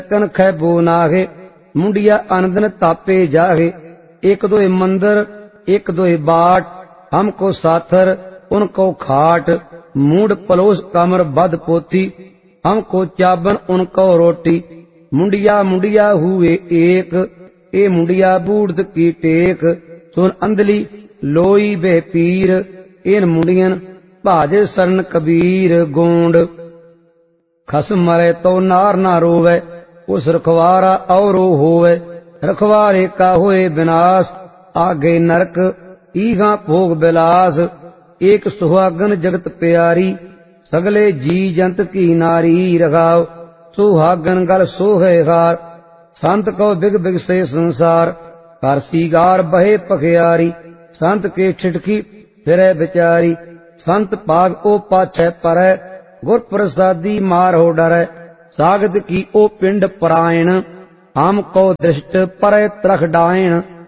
कन खै बो नागे, मुंडिया अनदन तापे जागे। एक दोए मंदिर एक दोए बाट, हमको साथर उनको खाट। मूड पलोस कमर बद पोथी, हमको चाबन उनको रोटी। मुंडिया मुंडिया हुए एक, ए मुंडिया बूढ़ की टेक। सुन अंधली लोई बे पीर, इन मुंडियन भाजे सरन कबीर गोंड। खसम मरे तो नार ना रोवे, उस रखवारा औरो होवे। रखवारे का होए विनाश, आगे नरक ईगा भोग बिलास। एक सुहागन जगत प्यारी, सगले जी जंत की नारी। रखाओ सुहागन गल सोहे हार, संत को बिग बिग से संसार। कर सीगार बहे पखियारी, संत के छिटकी फिरे बिचारी। संत पाग ओ पाछे परै, गुर प्रसादी मारो डरै। सागत की ओ पिंड परायण, हम को दृष्ट परै त्रख डायण।